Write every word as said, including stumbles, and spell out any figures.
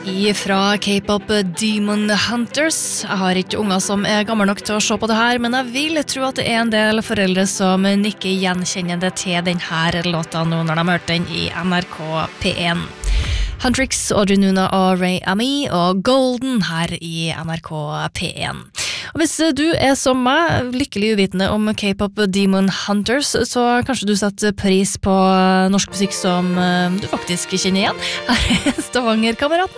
Fra K-pop Demon Hunters. Jeg har ikke unger som er gamle nok til å se på det her, men jeg vil tro at det er en del foreldre som nikker gjenkjennende til denne låta nå når de hørte den i N R K P one. Huntrix, Audrey Nuna og Ray Ami og Golden her i N R K P one. Og hvis du er som meg, lykkelig uvitende om K-pop Demon Hunters, så kanskje du setter pris på norsk musikk som du faktisk kjenner igjen. Her er Stavanger-kameraten.